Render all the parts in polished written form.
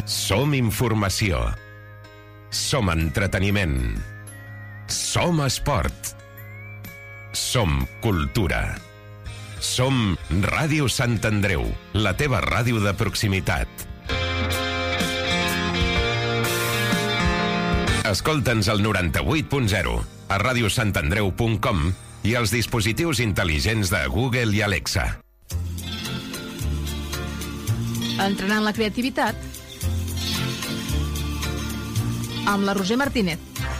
Som informació. Som entreteniment. Som esport. Som cultura. Som Ràdio Sant Andreu, la teva ràdio de proximitat. Escolta'ns al 98.0, a radiosantandreu.com i als dispositius intel·ligents de Google i Alexa. Entrenant la creativitat amb la Roser Martínez.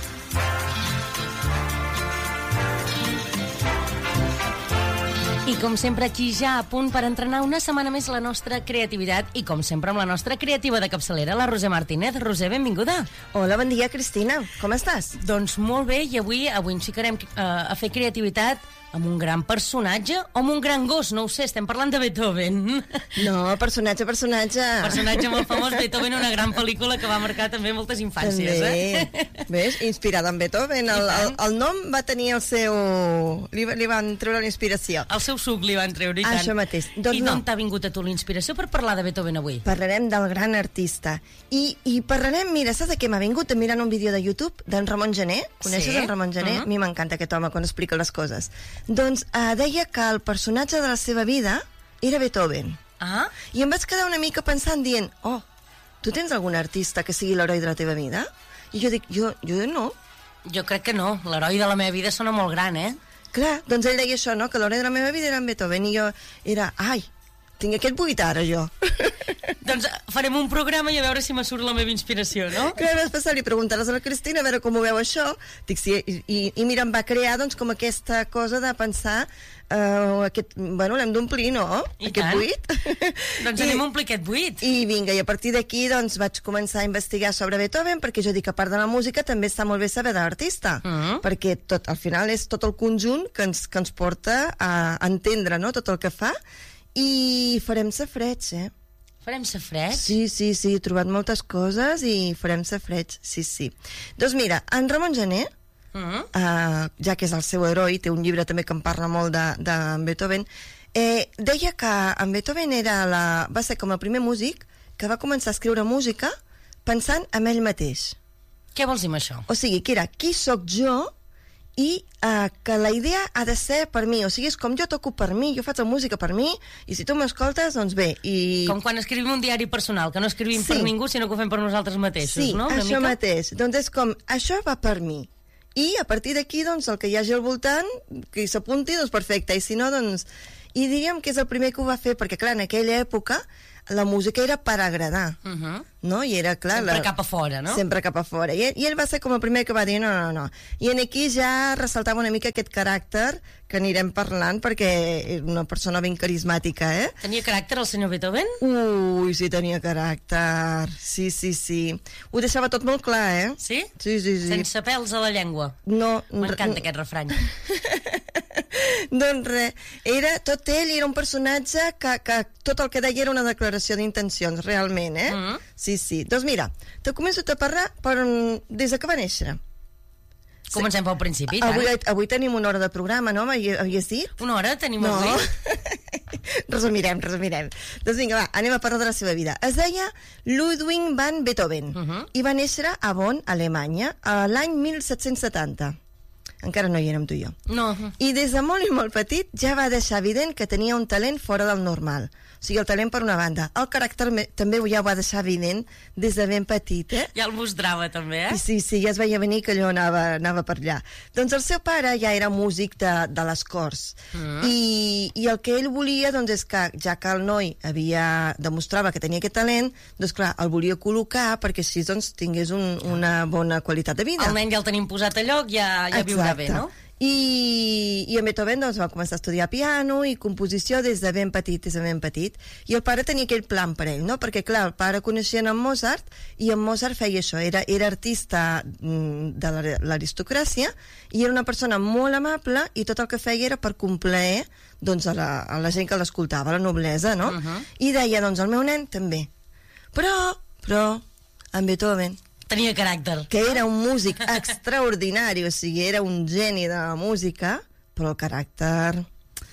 I com sempre aquí ja a punt per entrenar una setmana més la nostra creativitat i com sempre amb la nostra creativa de capçalera, la Roser Martínez. Roser, benvinguda. Hola, bon dia, Cristina. Com estàs? Doncs molt bé, i avui ens ficarem a fer creativitat amb un gran personatge o amb un gran gos, no ho sé, estem parlant de Beethoven. No, personatge. Personatge molt famós, Beethoven, una gran pel·lícula que va marcar també moltes infàncies. També. Ves? Inspirada en Beethoven. El nom va tenir el seu... Li van treure la inspiració. El seu suc li van treure, i tant. Això mateix. I d'on t'ha vingut a tu la inspiració per parlar de Beethoven avui? Parlarem del gran artista. I parlarem, mira, saps de què m'ha vingut? Mirant un vídeo de YouTube d'en Ramon Gené. Coneixes en Ramon Gené? A mi m'encanta aquest home quan explica les coses. Doncs deia que el personatge de la seva vida era Beethoven. I em vaig quedar una mica pensant dient, tu tens algun artista que sigui l'heroi de la teva vida? I jo dic, jo no. Jo crec que no, l'heroi de la meva vida sona molt gran, Clar, doncs ell deia això, no? Que l'heroi de la meva vida era en Beethoven i jo era, tinc aquest buit ara, jo. Doncs farem un programa i a veure si me surt la meva inspiració, no? Clar, després li preguntaràs a la Cristina a veure com ho veu això. Dic, sí, i mira, em va crear doncs com aquesta cosa de pensar l'hem d'omplir, no? Aquest buit. Doncs anem a omplir aquest buit. I vinga, i a partir d'aquí doncs vaig començar a investigar sobre Beethoven, perquè jo dic que a part de la música també està molt bé saber de l'artista, perquè al final és tot el conjunt que ens porta a entendre, no?, tot el que fa. I farem safareig, Farem safareig? Sí, he trobat moltes coses i farem safareig, sí. Doncs mira, en Ramon Gené, ja que és el seu heroi, té un llibre també que em parla molt de Beethoven, deia que en Beethoven va ser com el primer músic que va començar a escriure música pensant en ell mateix. Què vols dir amb això? O sigui, que era qui sóc jo i que la idea ha de ser per mi, o sigui, és com jo toco per mi, jo faig la música per mi, i si tu m'escoltes, doncs bé. Com quan escrivim un diari personal, que no escrivim per ningú, sinó que ho fem per nosaltres mateixos, no? Sí, això mateix. Doncs és com, això va per mi. I a partir d'aquí, doncs, el que hi hagi al voltant, que hi s'apunti, doncs perfecte, i si no, doncs... I diríem que és el primer que ho va fer, perquè clar, en aquella època la música era per agradar, no? I era, clar... Sempre cap a fora, no? Sempre cap a fora. I ell va ser com el primer que va dir no. I aquí ja ressaltava una mica aquest caràcter que anirem parlant, perquè és una persona ben carismàtica, Tenia caràcter el senyor Beethoven? Ui, sí, tenia caràcter. Sí. Ho deixava tot molt clar, Sí? Sí. Sense pèls a la llengua. No. M'encanta aquest refrany. Doncs res, tot ell era un personatge que tot el que deia era una declaració d'intencions, realment, Sí. Doncs mira, te començo a parlar des que va néixer. Comencem pel principi, avui tenim una hora de programa, no? M'havies dit? Una hora tenim avui? Resumirem. Doncs vinga, va, anem a parlar de la seva vida. Es deia Ludwig van Beethoven i va néixer a Bonn, Alemanya, l'any 1770. Encara no hi érem tu i jo. No. I des de molt i molt petit ja va deixar evident que tenia un talent fora del normal. O sigui, el talent per una banda. El caràcter també ja ho va deixar evident des de ben petit, Ja el mostrava també, Sí, ja es veia venir que allò anava per allà. Doncs el seu pare ja era músic de les corts. I el que ell volia, doncs, és que, ja que el noi demostrava que tenia aquest talent, doncs clar, el volia col·locar perquè així doncs tingués una bona qualitat de vida. El nen ja el tenim posat a lloc, ja viurà bé, no? I en Beethoven doncs, va començar a estudiar piano i composició des de ben petit. I el pare tenia aquell plan per ell, no? Perquè, clar, el pare coneixia en Mozart i en Mozart feia això, era artista de l'aristocràcia i era una persona molt amable i tot el que feia era per complaer doncs, a la gent que l'escoltava, a la noblesa, no? I deia, doncs, el meu nen també. Però, en Beethoven... Tenia caràcter. Que era un músic extraordinari, o sigui, era un geni de la música, però el caràcter...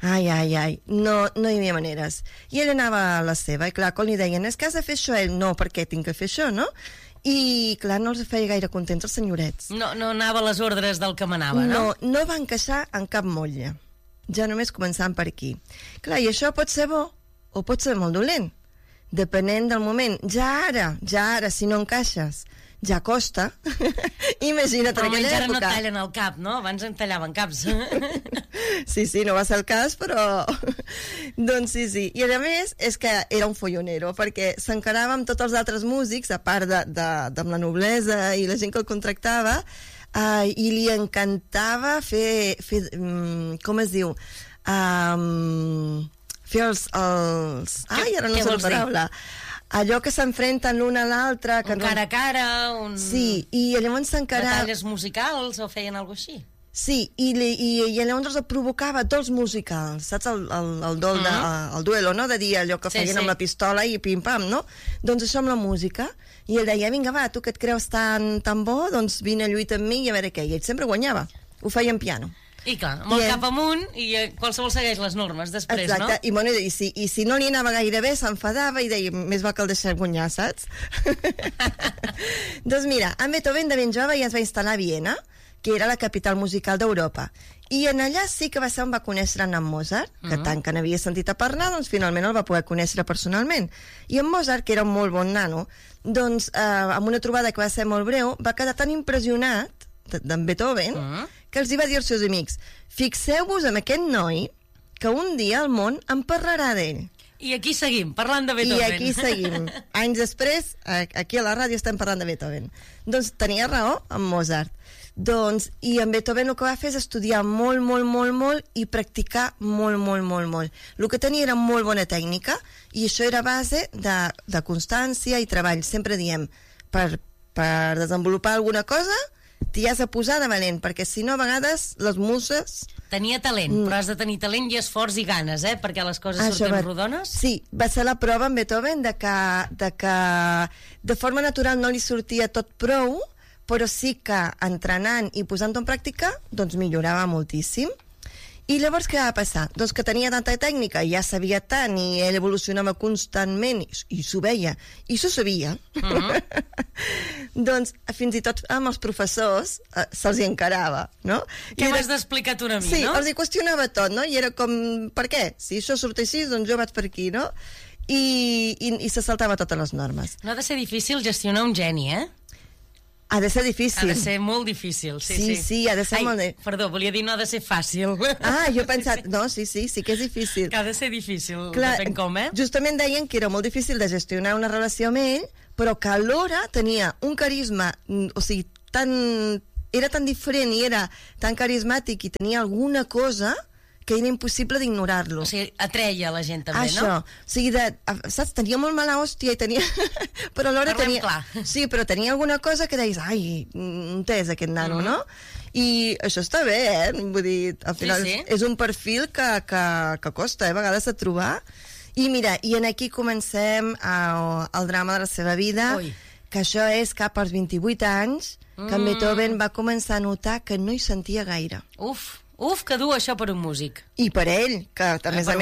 Ai, no hi havia maneres. I ell anava a la seva, i clar, quan li deien, és que has de fer això, ell, no, perquè tinc que fer això, no? I clar, no els feia gaire contents els senyorets. No anava a les ordres del que manava, no? No va encaixar en cap motlle. Ja només començant per aquí. Clar, i això pot ser bo o pot ser molt dolent, depenent del moment. Ja ara, si no encaixes, ja costa. Imagina't en aquella època. Però no tallen el cap, no? Abans en tallaven caps. Sí, no va ser el cas, però... doncs sí. I a més, és que era un follonero, perquè s'encarava amb tots els altres músics, a part de la noblesa i la gent que el contractava, i li encantava fer com es diu? Fer els... Ai, ara no sé la paraula. Allò que s'enfrenten l'un a l'altre... Un cara a cara, un... Sí, i llavors s'encarava... Batalles musicals o feien alguna cosa així? Sí, i llavors el provocava dolç musicals, saps? El duelo, no? De dir allò que feien amb la pistola i pim-pam, no? Doncs això amb la música. I ell deia, vinga, va, tu que et creus tan bo, doncs vine a lluitar amb mi i a veure què. I ell sempre guanyava. Ho feia en piano. I clar, amb el cap amunt i qualsevol segueix les normes després, exacte. No? I si no li anava gaire bé, s'enfadava i deia, més val que el deixem guanyar, saps? Doncs mira, en Beethoven de ben jove ja es va instal·lar a Viena, que era la capital musical d'Europa. I en allà sí que va ser on va conèixer en Mozart, que tant que n'havia sentit a parlar, doncs finalment el va poder conèixer personalment. I en Mozart, que era un molt bon nano, doncs amb una trobada que va ser molt breu, va quedar tan impressionat d'en Beethoven que els hi va dir als seus amics, fixeu-vos en aquest noi que un dia el món en parlarà d'ell. I aquí seguim, parlant de Beethoven. I aquí seguim. Anys després, aquí a la ràdio estem parlant de Beethoven. Doncs tenia raó en Mozart. Doncs, i en Beethoven el que va fer és estudiar molt i practicar molt. El que tenia era molt bona tècnica i això era base de constància i treball. Sempre diem, per desenvolupar alguna cosa t'hi has de posar de valent, perquè si no a vegades les muses... Tenia talent, però has de tenir talent i esforç i ganes, perquè les coses surten rodones. Sí, va ser la prova en Beethoven de que de forma natural no li sortia tot prou, però sí que entrenant i posant-ho en pràctica doncs millorava moltíssim. I llavors què va passar? Doncs que tenia tanta tècnica, ja sabia tant i ell evolucionava constantment i s'ho veia, i s'ho sabia. Doncs fins i tot amb els professors se'ls hi encarava, no? Què m'has d'explicar tu a mi, sí, no? Sí, els hi qüestionava tot, no? I era com, per què? Si això surt així, doncs jo vaig per aquí, no? I se saltava totes les normes. No ha de ser difícil gestionar un geni, Ha de ser difícil. Ha de ser molt difícil, sí. Sí, ha de ser molt difícil. Perdó, volia dir no ha de ser fàcil. Jo he pensat, no, sí que és difícil. Que ha de ser difícil, clar, depèn com, Justament deien que era molt difícil de gestionar una relació amb ell, però que alhora tenia un carisma, o sigui, era tan diferent i era tan carismàtic i tenia alguna cosa que era impossible d'ignorar-lo. O sigui, atreia la gent també, això, no? O sigui, saps, tenia molt mala hòstia i tenia... però alhora Parlem tenia... clar. Sí, però tenia alguna cosa que deies, ai, entès aquest nano, no? I això està bé, Vull dir, al final és un perfil que costa, a vegades de trobar. I mira, i en aquí comencem el drama de la seva vida, que això és cap als 28 anys, que en Beethoven va començar a notar que no hi sentia gaire. Uf, que dur això per un músic. I per ell, que a més,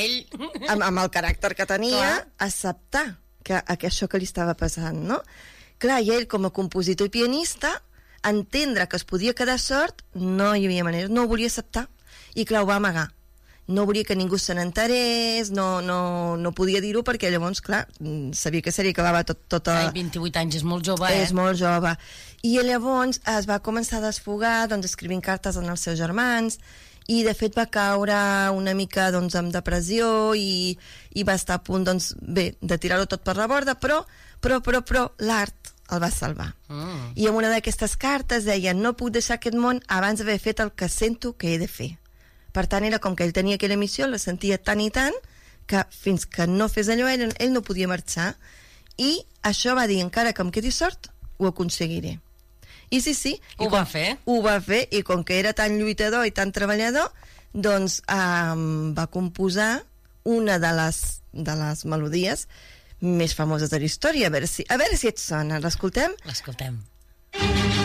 amb el caràcter que tenia, acceptar que això que li estava passant, no? Clar, i ell, com a compositor i pianista, entendre que es podia quedar sord, no hi havia manera, no ho volia acceptar. I clar, ho va amagar. No volia que ningú se n'enterés, no podia dir-ho, perquè llavors, clar, sabia que seria acabava tot... Ai, 28 anys, és molt jove, És molt jove. I llavors es va començar a desfogar, doncs, escrivint cartes als seus germans, i de fet va caure una mica doncs, amb depressió i va estar a punt, doncs, bé, de tirar-ho tot per la borda, però l'art el va salvar. I en una d'aquestes cartes deia, no puc deixar aquest món abans d'haver fet el que sento que he de fer. Per tant, era com que ell tenia aquella missió, la sentia tant i tant, que fins que no fes allò, ell no podia marxar. I això va dir, encara que em quedi sort, ho aconseguiré. I sí. Ho va fer. Ho va fer, i com que era tan lluitador i tan treballador, doncs va composar una de les melodies més famoses de la història. A veure si et sona. L'escoltem? L'escoltem.